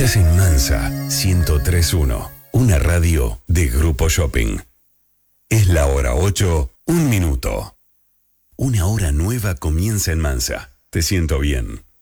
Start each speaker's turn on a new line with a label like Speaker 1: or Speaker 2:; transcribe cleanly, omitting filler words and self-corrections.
Speaker 1: Estás en Mansa 103.1, una radio de Grupo Shopping. Es la hora 8, 1 minuto. Una hora nueva comienza en Mansa. Te siento bien.